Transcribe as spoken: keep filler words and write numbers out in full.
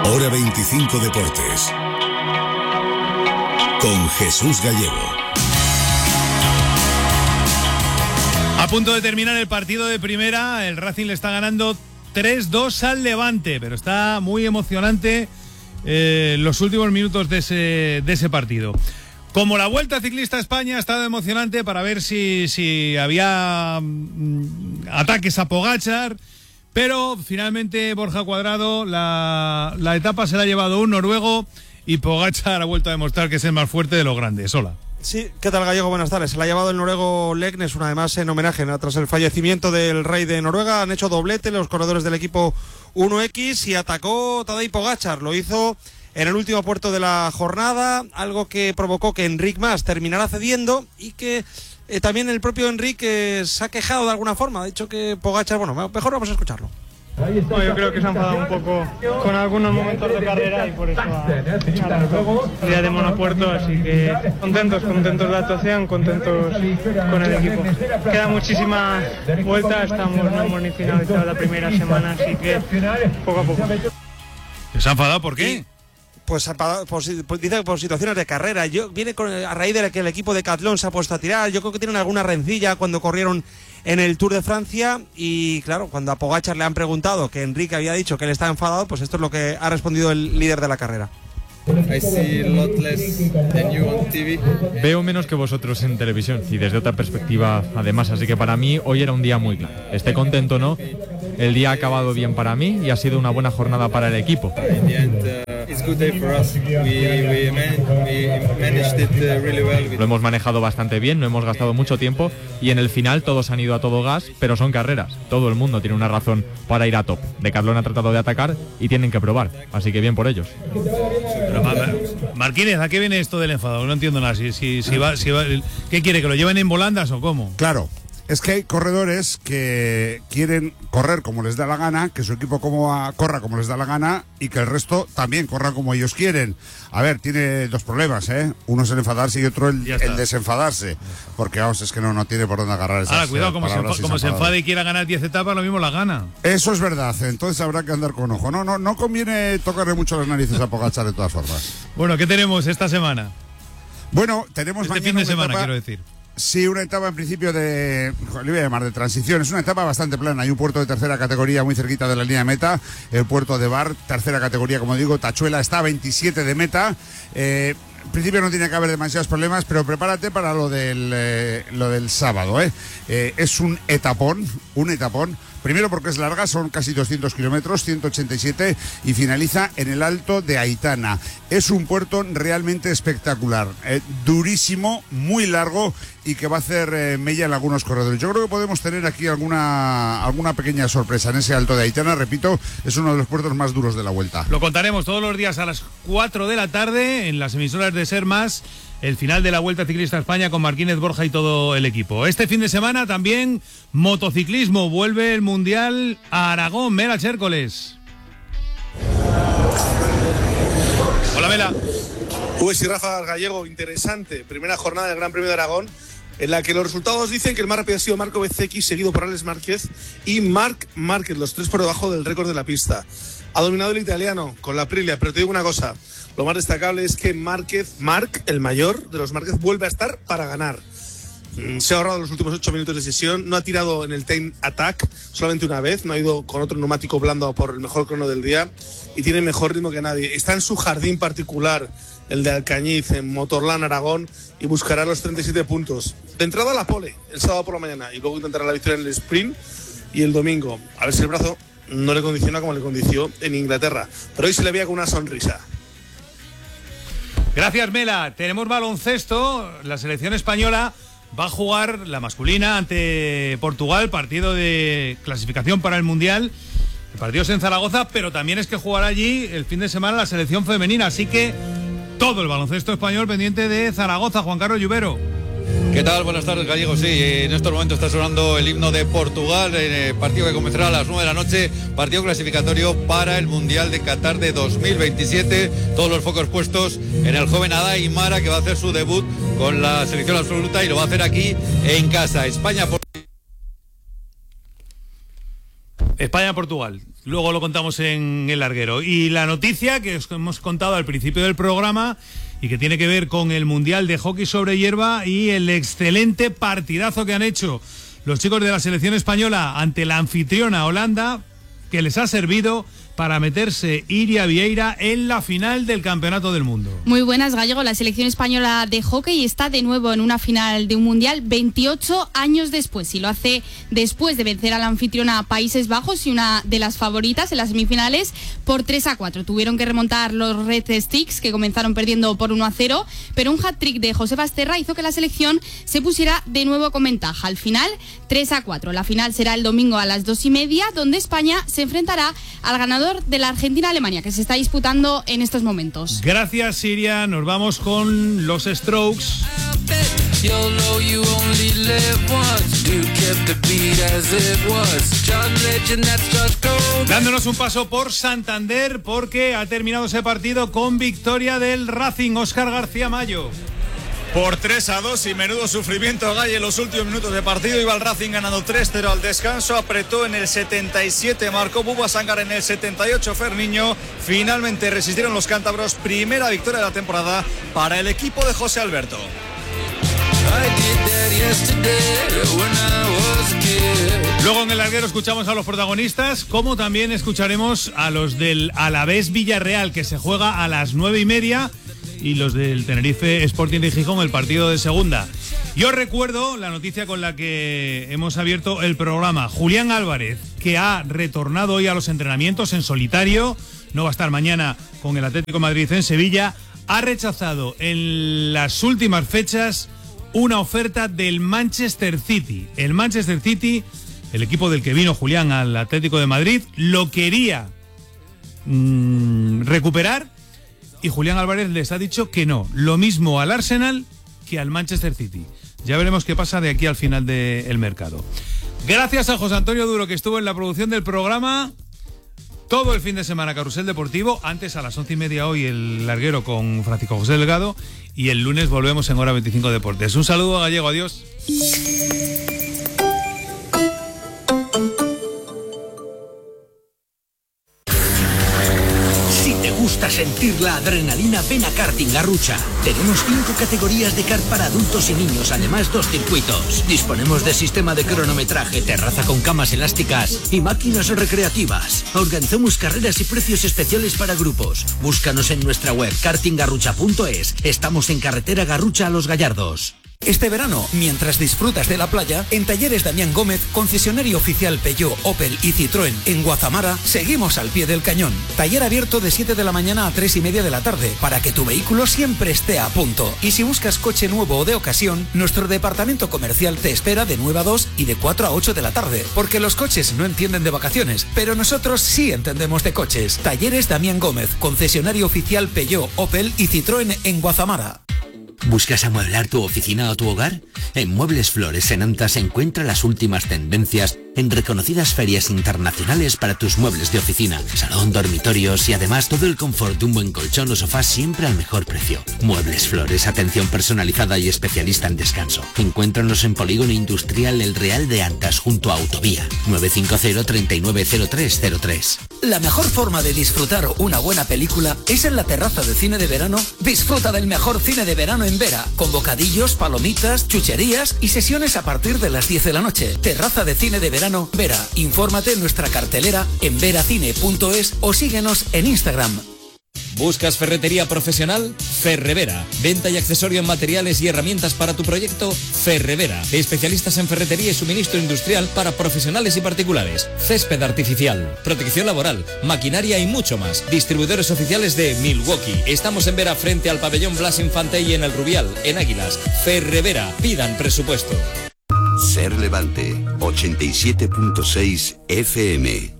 Hora veinticinco Deportes con Jesús Gallego. A punto de terminar el partido de primera, el Racing le está ganando tres dos al Levante, pero está muy emocionante eh, los últimos minutos de ese, de ese partido. Como la Vuelta Ciclista a España ha estado emocionante para ver si, si había mm, ataques a Pogačar, pero finalmente Borja Cuadrado, la, la etapa se la ha llevado un noruego y Pogačar ha vuelto a demostrar que es el más fuerte de los grandes. Hola. Sí, ¿qué tal, Gallego? Buenas tardes. Se la ha llevado el noruego Leknes, una vez más en homenaje, ¿no? Tras el fallecimiento del rey de Noruega. Han hecho doblete los corredores del equipo uno equis y atacó Tadej Pogačar. Lo hizo en el último puerto de la jornada, algo que provocó que Enric Mas terminara cediendo y que eh, también el propio Enric eh, se ha quejado de alguna forma. Ha dicho que Pogačar, bueno, mejor vamos a escucharlo. No, yo creo que se ha enfadado un poco con algunos momentos de carrera y por eso ha roto el día de Monopuerto, así que contentos, contentos de la actuación, contentos con el equipo. Queda muchísima vuelta, estamos, no hemos ni finalizado la primera semana, así que poco a poco. ¿Se ha enfadado por qué? Pues por, por, dice por situaciones de carrera. Yo viene con, a raíz de que el equipo de Decathlon se ha puesto a tirar. Yo creo que tienen alguna rencilla cuando corrieron en el Tour de Francia y claro, cuando a Pogačar le han preguntado que Enrique había dicho que él estaba enfadado, pues esto es lo que ha respondido el líder de la carrera. Veo menos que vosotros en televisión y desde otra perspectiva además, así que para mí hoy era un día muy claro. Esté contento o no, el día ha acabado bien para mí y ha sido una buena jornada para el equipo. Lo hemos manejado bastante bien, no hemos gastado mucho tiempo y en el final todos han ido a todo gas, pero son carreras. Todo el mundo tiene una razón para ir a top. Decathlon ha tratado de atacar y tienen que probar, así que bien por ellos. Pero, Mar Martínez, ¿a qué viene esto del enfado? No entiendo nada. Si, si, si va, si va, ¿qué quiere? ¿Que lo lleven en volandas o cómo? Claro. Es que hay corredores que quieren correr como les da la gana, que su equipo como a, corra como les da la gana y que el resto también corra como ellos quieren. A ver, tiene dos problemas, ¿eh? Uno es el enfadarse y otro el, el desenfadarse. Porque, vamos, es que no, no tiene por dónde agarrar esas Ahora, cuidado, como, se, palabras como se enfade y quiera ganar diez etapas, lo mismo la gana. Eso es verdad, entonces habrá que andar con ojo. No, no, no conviene tocarle mucho las narices a Pogačar de todas formas. Bueno, ¿qué tenemos esta semana? Bueno, tenemos este fin de semana, etapa, quiero decir. Sí, una etapa en principio de, le voy a llamar de transición, es una etapa bastante plana, hay un puerto de tercera categoría muy cerquita de la línea de meta, el puerto de Bar, tercera categoría, como digo, Tachuela está a veintisiete de meta, eh, en principio no tiene que haber demasiados problemas, pero prepárate para lo del, eh, lo del sábado, ¿eh? Eh, es un etapón, un etapón. Primero porque es larga, son casi doscientos kilómetros, ciento ochenta y siete, y finaliza en el Alto de Aitana. Es un puerto realmente espectacular, eh, durísimo, muy largo y que va a hacer eh, mella en algunos corredores. Yo creo que podemos tener aquí alguna, alguna pequeña sorpresa en ese Alto de Aitana. Repito, es uno de los puertos más duros de la Vuelta. Lo contaremos todos los días a las cuatro de la tarde en las emisoras de Ser Más. El final de la Vuelta Ciclista a España con Martínez, Borja y todo el equipo. Este fin de semana también motociclismo. Vuelve el Mundial a Aragón. Mela Chércoles. Hola, Mela. Pues sí, Rafa Gallego, interesante. Primera jornada del Gran Premio de Aragón, en la que los resultados dicen que el más rápido ha sido Marco Bezzecchi, seguido por Alex Márquez y Marc Márquez, los tres por debajo del récord de la pista. Ha dominado el italiano con la Aprilia, pero te digo una cosa, lo más destacable es que Márquez, Marc, el mayor de los Márquez, vuelve a estar para ganar. Se ha ahorrado los últimos ocho minutos de sesión, no ha tirado en el Time Attack solamente una vez, no ha ido con otro neumático blando por el mejor crono del día y tiene mejor ritmo que nadie. Está en su jardín particular, el de Alcañiz, en Motorland Aragón, y buscará los treinta y siete puntos. De entrada a la pole, el sábado por la mañana, y luego intentará la victoria en el sprint y el domingo. A ver si el brazo no le condiciona como le condició en Inglaterra, pero hoy se le veía con una sonrisa. Gracias, Mela. Tenemos baloncesto. La selección española va a jugar, la masculina, ante Portugal, partido de clasificación para el Mundial. El partido es en Zaragoza, pero también es que jugará allí el fin de semana la selección femenina. Así que todo el baloncesto español pendiente de Zaragoza. Juan Carlos Lluvero. ¿Qué tal? Buenas tardes, Gallego. Sí, en estos momentos está sonando el himno de Portugal, en el partido que comenzará a las nueve de la noche, partido clasificatorio para el Mundial de Qatar de dos mil veintisiete. Todos los focos puestos en el joven Adai Mara, que va a hacer su debut con la selección absoluta y lo va a hacer aquí en casa. España por... España-Portugal. Luego lo contamos en el larguero. Y la noticia que os hemos contado al principio del programa y que tiene que ver con el Mundial de Hockey sobre Hierba y el excelente partidazo que han hecho los chicos de la selección española ante la anfitriona Holanda, que les ha servido para meterse Iria Vieira en la final del Campeonato del Mundo. Muy buenas, Gallego. La selección española de hockey está de nuevo en una final de un mundial veintiocho años después, y lo hace después de vencer a la anfitriona Países Bajos y una de las favoritas en las semifinales por tres a cuatro. Tuvieron que remontar los Red Sticks, que comenzaron perdiendo por uno a cero, pero un hat-trick de José Basterra hizo que la selección se pusiera de nuevo con ventaja. Al final, tres a cuatro. La final será el domingo a las dos y media, donde España se enfrentará al ganador de la Argentina-Alemania, que se está disputando en estos momentos. Gracias, Siria. Nos vamos con los Strokes. Dándonos un paso por Santander, porque ha terminado ese partido con victoria del Racing. Óscar García Mayo. Por tres a dos y menudo sufrimiento Galle en los últimos minutos de partido. Iba el Racing ganando tres cero al descanso, apretó en el setenta y siete, marcó Buba Sangar en el setenta y ocho, Ferniño. Finalmente resistieron los cántabros, primera victoria de la temporada para el equipo de José Alberto. Luego en el larguero escuchamos a los protagonistas, como también escucharemos a los del Alavés Villarreal, que se juega a las nueve y media, y los del Tenerife Sporting de Gijón, el partido de segunda. Yo recuerdo la noticia con la que hemos abierto el programa. Julián Álvarez, que ha retornado hoy a los entrenamientos en solitario, no va a estar mañana con el Atlético de Madrid en Sevilla, ha rechazado en las últimas fechas una oferta del Manchester City. El Manchester City, el equipo del que vino Julián al Atlético de Madrid, lo quería mmm, recuperar, y Julián Álvarez les ha dicho que no. Lo mismo al Arsenal que al Manchester City. Ya veremos qué pasa de aquí al final del mercado. Gracias a José Antonio Duro, que estuvo en la producción del programa todo el fin de semana. Carrusel Deportivo, antes a las once y media hoy el larguero con Francisco José Delgado, y el lunes volvemos en Hora veinticinco Deportes. Un saludo, Gallego, adiós. ¿Gusta sentir la adrenalina? Ven a Karting Garrucha. Tenemos cinco categorías de kart para adultos y niños, además dos circuitos. Disponemos de sistema de cronometraje, terraza con camas elásticas y máquinas recreativas. Organizamos carreras y precios especiales para grupos. Búscanos en nuestra web karting garrucha punto es. Estamos en carretera Garrucha a Los Gallardos. Este verano, mientras disfrutas de la playa, en Talleres Damián Gómez, concesionario oficial Peugeot, Opel y Citroën en Guazamara, seguimos al pie del cañón. Taller abierto de siete de la mañana a tres y media de la tarde, para que tu vehículo siempre esté a punto. Y si buscas coche nuevo o de ocasión, nuestro departamento comercial te espera de nueve a dos y de cuatro a ocho de la tarde, porque los coches no entienden de vacaciones, pero nosotros sí entendemos de coches. Talleres Damián Gómez, concesionario oficial Peugeot, Opel y Citroën en Guazamara. ¿Buscas amueblar tu oficina o tu hogar? En Muebles Flores en Antas encuentra las últimas tendencias en reconocidas ferias internacionales para tus muebles de oficina, salón, dormitorios y además todo el confort de un buen colchón o sofá siempre al mejor precio. Muebles Flores, atención personalizada y especialista en descanso. Encuéntranos en Polígono Industrial El Real de Antas junto a Autovía. nueve cinco cero, tres nueve cero tres cero tres. La mejor forma de disfrutar una buena película es en la terraza de cine de verano. Disfruta del mejor cine de verano en Vera, con bocadillos, palomitas, chucherías y sesiones a partir de las diez de la noche. Terraza de cine de verano Vera. Infórmate en nuestra cartelera en veracine punto es o síguenos en Instagram. ¿Buscas ferretería profesional? Ferrevera. Venta y accesorio en materiales y herramientas para tu proyecto. Ferrevera. Especialistas en ferretería y suministro industrial para profesionales y particulares. Césped artificial, protección laboral, maquinaria y mucho más. Distribuidores oficiales de Milwaukee. Estamos en Vera frente al pabellón Blas Infante y en el Rubial, en Águilas. Ferrevera. Pidan presupuesto. Ser Levante, ochenta y siete punto seis F M.